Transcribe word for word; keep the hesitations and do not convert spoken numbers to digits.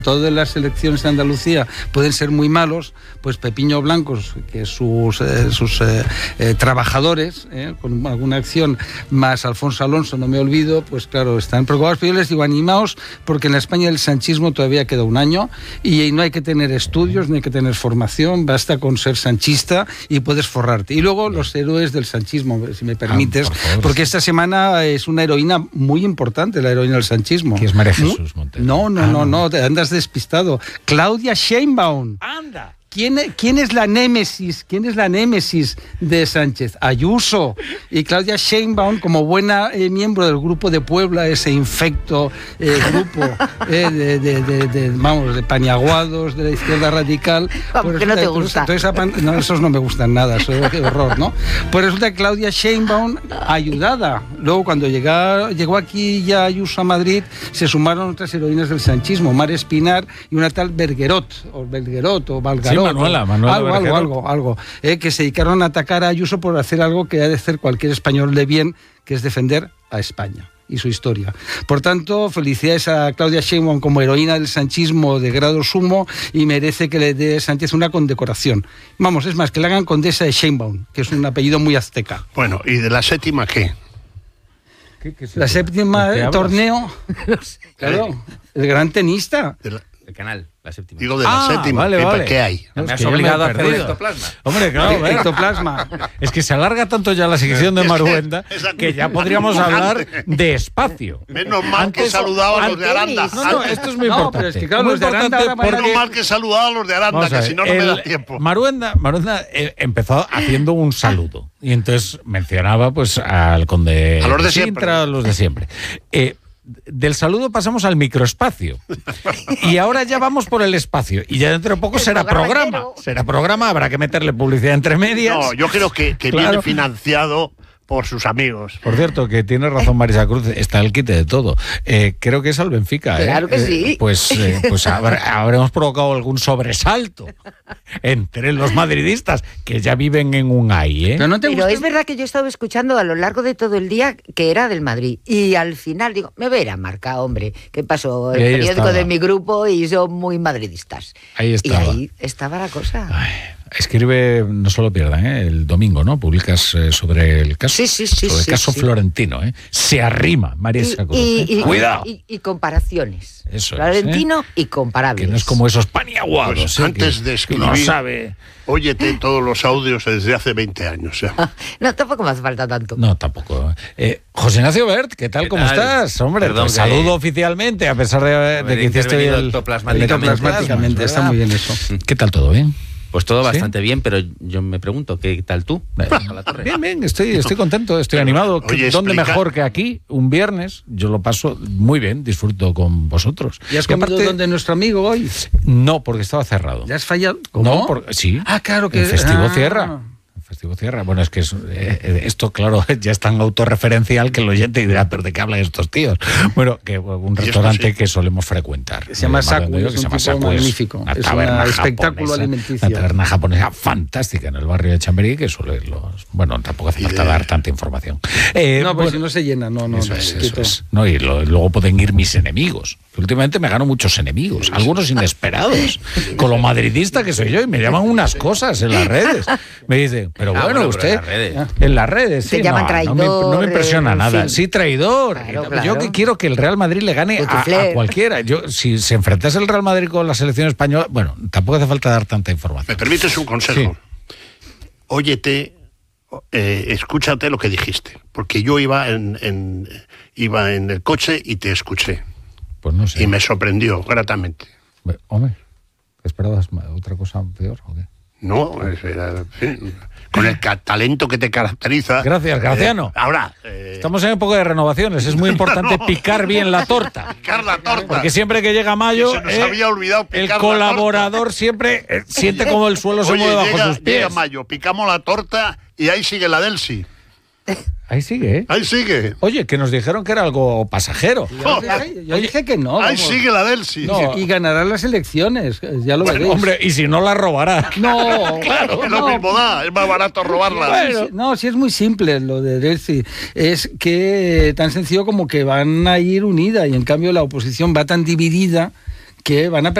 todas las elecciones en Andalucía pueden ser muy malos, pues Pepiño Blancos, que sus, eh, sus eh, eh, trabajadores, eh, con alguna acción, más Alfonso Alonso, no me olvido, pues claro, están preocupados, pero yo les digo, animaos, porque en la España del sanchismo todavía queda un año, y no hay que tener estudios, no hay que tener formación, basta con ser sanchista y puedes forrarte. Y luego los héroes del sanchismo, si me permites, ah, por porque esta semana es una heroína muy importante, la heroína del sanchismo. ¿Qué es María Jesús Montero? No, no, ah, no, no, te andas despistado. Claudia Sheinbaum. ¡Anda! ¿Quién, ¿Quién es la némesis? ¿Quién es la némesis de Sánchez? Ayuso. Y Claudia Sheinbaum, como buena eh, miembro del Grupo de Puebla, ese infecto eh, grupo eh, de, de, de, de, vamos, de paniaguados de la izquierda radical. Pues ¿Qué no te gusta? Entonces, no, esos no me gustan nada, eso es qué horror, ¿no? Pues resulta que Claudia Sheinbaum, ayudada, luego cuando llegó, llegó aquí ya Ayuso a Madrid, se sumaron otras heroínas del sanchismo, Mar Espinar y una tal Bergerot, o Bergerot, o Valgarot. Sí, Manuela, Manuela algo, algo, algo, algo, eh, que se dedicaron a atacar a Ayuso por hacer algo que ha de hacer cualquier español de bien, que es defender a España y su historia. Por tanto, felicidades a Claudia Sheinbaum como heroína del sanchismo de grado sumo y merece que le dé Sánchez una condecoración. Vamos, es más, que le hagan condesa de Sheinbaum, que es un apellido muy azteca. Bueno, ¿y de la séptima qué? ¿Qué, qué la séptima torneo, claro, el gran tenista. De la... El canal, la séptima. Digo de la ah, séptima, vale, ¿qué, vale. ¿qué hay? No, me has que obligado me a hacer perdido. ectoplasma. Hombre, claro, ectoplasma. Es que se alarga tanto ya la sección de Maruenda que ya podríamos hablar de espacio. Menos mal Antes, que saludaba a los de Aranda. No, no, esto es muy No, importante. pero es que claro, muy los de Aranda importante ahora van a- porque- Menos mal que saludaba a los de Aranda, Vamos a que ver, si no, no me el- da tiempo. Maruenda, Maruenda eh, empezó haciendo un saludo y entonces mencionaba pues al conde A los de Sintra, siempre. a los de siempre. Eh, del saludo pasamos al microespacio y ahora ya vamos por el espacio y ya dentro de poco El será programa programa, entero. será programa, habrá que meterle publicidad entre medias. No, yo creo que, que Claro. viene financiado por sus amigos. Por cierto, que tiene razón Marisa Cruz, está el quite de todo. Eh, creo que es al Benfica. Claro ¿eh? que sí. Eh, pues eh, pues habrá- habremos provocado algún sobresalto entre los madridistas que ya viven en un ay, ¿eh? Pero no te Pero gusta. es verdad que yo he estado escuchando a lo largo de todo el día que era del Madrid. Y al final digo, me verá marca, hombre. ¿Qué pasó? El Y ahí periódico estaba. de mi grupo y son muy madridistas. Ahí estaba. Y ahí estaba la cosa. Ay, escribe, no se lo pierdan, ¿eh? El domingo, ¿no? Publicas eh, sobre el caso, Sí, sí, sí, sobre el sí, caso sí. florentino, ¿eh? Se arrima María Y, Cruz. y- ¿eh? y- Cuidado, y- y comparaciones. Eso es, Florentino y comparables. que no es como esos paniaguados. Pues ¿eh? antes que, de que uno escribir- sabe. Óyete todos los audios desde hace veinte años. ¿eh? No, tampoco me hace falta tanto. No, tampoco. Eh, José Ignacio Bert, ¿qué tal? ¿Qué ¿Cómo tal? estás? Hombre, Perdón, te que- saludo oficialmente, a pesar de, de Haber que hiciste intervenido el ectoplasmáticamente. el Ectoplasmáticamente, está ¿verdad? muy bien eso. ¿Qué tal todo? ¿Bien? Pues todo ¿Sí? bastante bien, pero yo me pregunto, ¿qué tal tú? A la torre. Bien, bien, estoy, estoy contento, estoy animado. oye, ¿Dónde explica- mejor que aquí? Un viernes, yo lo paso muy bien, disfruto con vosotros. ¿Y has Que comido aparte- donde nuestro amigo hoy? No, porque estaba cerrado. ¿Ya has fallado? No, porque, sí. Ah, claro que... El festivo ah. cierra. El festivo cierra. Bueno, es que es, eh, esto, claro, ya es tan autorreferencial que el oyente dirá, ¿pero de qué hablan estos tíos? Bueno, que un esto restaurante sí. que solemos frecuentar. Que se llama eh, Saku, Madrid, es que se un llama tipo Saku, es magnífico. una Es un taberna espectáculo japonesa, alimenticio. Una taberna japonesa fantástica en el barrio de Chamberí, que suele los... Bueno, tampoco hace Y falta de- dar tanta información. Eh, No, pues bueno, si no se llena, no, no. eso no, es, eso quieto. es. No, y lo- luego pueden ir mis enemigos. Últimamente me gano muchos enemigos, algunos inesperados, con lo madridista que soy yo, y me llaman unas cosas en las redes. Me dicen, pero Ah, bueno, bueno, pero usted... en las redes. En las redes, Te sí. llaman no, traidor, no, me, no me impresiona en nada. fin. Sí, traidor. Claro, Yo claro. que quiero que el Real Madrid le gane a, Putifler. a cualquiera. Yo, si se enfrentase el Real Madrid con la selección española, bueno, tampoco hace falta dar tanta ¿Me información. permites un consejo? Óyete, eh, escúchate lo que dijiste, porque yo iba en, en- iba en el coche y te escuché, Pues no sé. y me sorprendió gratamente. Hombre, ¿esperabas ma- otra cosa peor o qué? No, es- era, en fin, con el ca- talento que te caracteriza. Gracias, Graciano. Eh, ahora, eh, Estamos en época de renovaciones. Es muy importante No. picar bien la torta. picar la torta. Porque siempre que llega mayo, Se nos eh, había olvidado picar el la colaborador siempre eh, siente como el suelo se Oye, mueve bajo llega, sus pies. llega mayo, picamos la torta y ahí sigue la Delsi. Ahí sigue, ¿eh? Ahí sigue. Oye, que nos dijeron que era algo pasajero. Yo dije, yo dije que no. Ahí vamos. sigue la Delsi. No. Y ganará las elecciones, ya lo Bueno, veréis. hombre, y si no la robará. No, Claro, es lo no. mismo da, es más barato robarla. Bueno. No, sí es muy simple lo de Delcy. Es que tan sencillo como que van a ir unidas y en cambio la oposición va tan dividida que van a